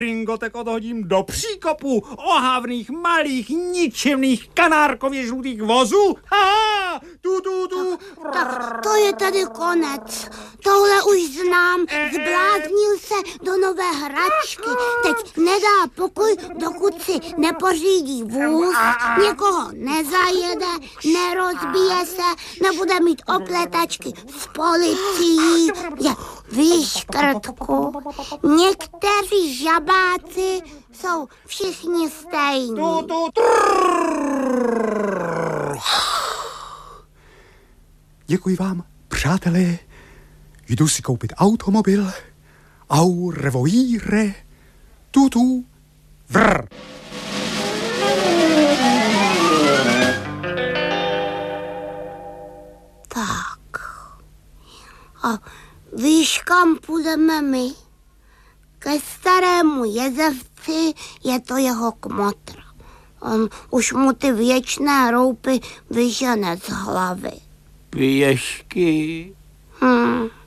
Ringotek odhodím do příkopu ohavných, malých, ničemných, kanárkově žlutých vozů. Ha! Tak to je tady konec. Tohle už znám. Zbláznil se do nové hračky. Teď nedá pokoj, dokud si nepořídí vůz, někoho nezajede, nerozbije se, nebude mít opletačky s policií. Víš, Krtku, někteří žabáci jsou všichni stejní. Děkuji vám, přátelé. Jdu si koupit automobil. Au revoire. Tutu. Vrr. Tak. A víš, kam půjdeme my? Ke starému jezevci, je to jeho kmotr. On už mu ty věčné roupy vyžene z hlavy. Pěšky.